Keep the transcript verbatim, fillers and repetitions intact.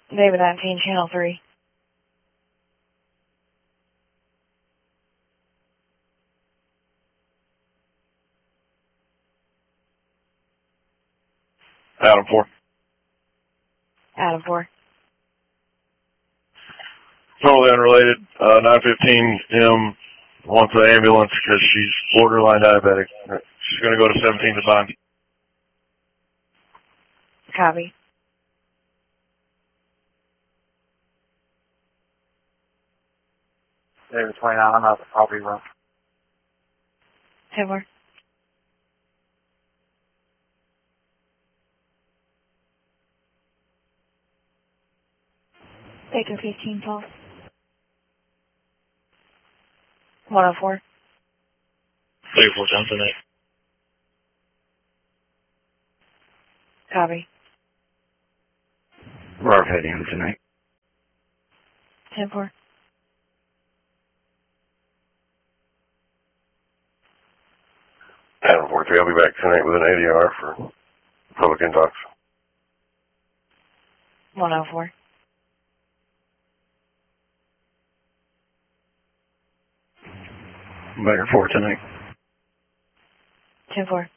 David nineteen, Channel three. Adam four. Adam four. Totally unrelated. Uh, nine fifteen M wants an ambulance because she's borderline diabetic. She's going to go to seventeen to Bond. Copy. David twenty-nine, I'm out the property room. ten four. Baker fifteen, Paul. one oh four. Baker four, Johnson eight. Copy. We're heading in tonight. ten four. Adam four three, I'll be back tonight with an A D R for public intox. one oh four. Baker four tonight. ten four.